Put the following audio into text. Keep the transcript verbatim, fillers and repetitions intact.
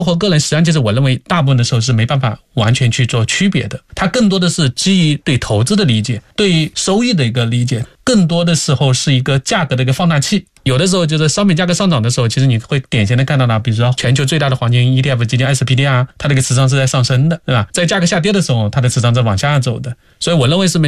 和个人实际上就是我认为大部分的时候是没办法完全去做区别的，它更多的是基于对投资的理解，对于收益的一个理解，更多的时候是一个价格的一个放大器。有的时候就是商品价格上涨的时候，其实你会典型的看到呢，比如说全球最大的黄金 E T F 基金 S P D R， 它这个持仓是在上升的，对吧？在价格下跌的时候，它的持仓是往下走的。所以我认为是